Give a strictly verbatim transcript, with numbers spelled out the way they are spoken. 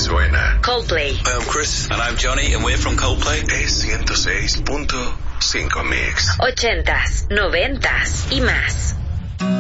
suena. Coldplay. Hi, I'm Chris. And I'm Johnny, and we're from Coldplay. Es ciento seis punto cinco Mix. Ochentas, noventas y más.